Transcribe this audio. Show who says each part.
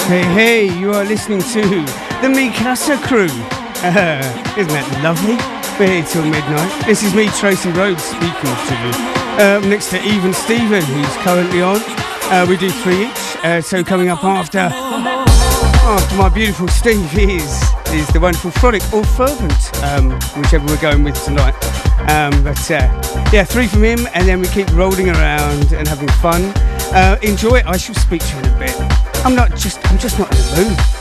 Speaker 1: Hey, hey, you are listening to the Mikasa Crew. Isn't that lovely? We're here till midnight. This is me, Tracy Rhodes, speaking to you. Next to Even Stephen, who's currently on. We do three each. So coming up after my beautiful Steve is the wonderful Frolic or Fervent, whichever we're going with tonight. Yeah, three from him, and then we keep rolling around and having fun. Enjoy it. I shall speak to you in a bit. I'm just not in the mood.